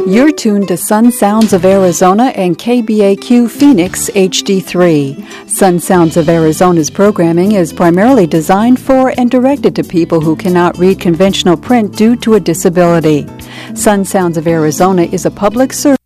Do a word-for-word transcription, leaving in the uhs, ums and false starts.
You're tuned to Sun Sounds of Arizona and K B A Q Phoenix H D three. Sun Sounds of Arizona's programming is primarily designed for and directed to people who cannot read conventional print due to a disability. Sun Sounds of Arizona is a public service